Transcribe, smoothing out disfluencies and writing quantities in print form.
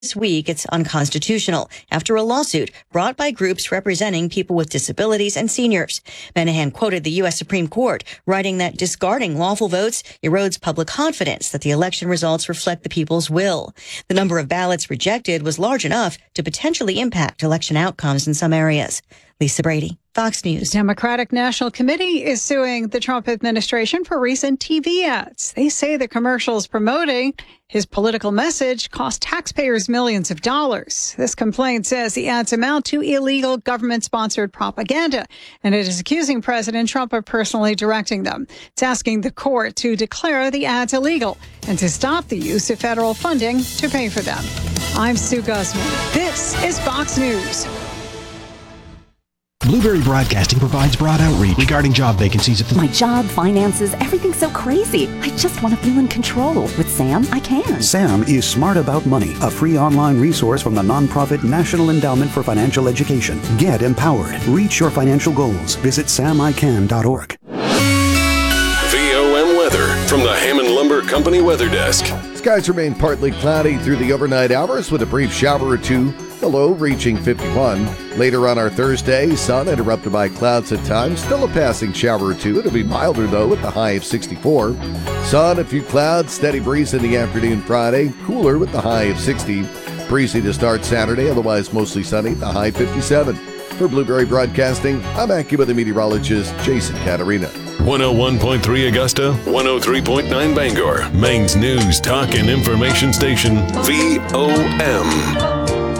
This week, it's unconstitutional after a lawsuit brought by groups representing people with disabilities and seniors. Menahan quoted the U.S. Supreme Court, writing that discarding lawful votes erodes public confidence that the election results reflect the people's will. The number of ballots rejected was large enough to potentially impact election outcomes in some areas. Lisa Brady, Fox News. The Democratic National Committee is suing the Trump administration for recent TV ads. They say the commercials promoting his political message cost taxpayers millions of dollars. This complaint says the ads amount to illegal government-sponsored propaganda, and it is accusing President Trump of personally directing them. It's asking the court to declare the ads illegal and to stop the use of federal funding to pay for them. I'm Sue Guzman. This is Fox News. Blueberry Broadcasting provides broad outreach regarding job vacancies. My job, finances, everything's so crazy. I just want to feel in control. With Sam, I can. Sam is Smart About Money, a free online resource from the nonprofit National Endowment for Financial Education. Get empowered. Reach your financial goals. Visit samican.org. VOM weather from the Hammond Lumber Company Weather Desk. Skies remain partly cloudy through the overnight hours with a brief shower or two. The low reaching 51. Later on our Thursday, sun interrupted by clouds at times. Still a passing shower or two. It'll be milder, though, at the high of 64. Sun, a few clouds, steady breeze in the afternoon Friday. Cooler with the high of 60. Breezy to start Saturday, otherwise mostly sunny, the high 57. For Blueberry Broadcasting, I'm AccuWeather meteorologist Jason Caterina. 101.3 Augusta, 103.9 Bangor, Maine's news, talk, and information station, VOM.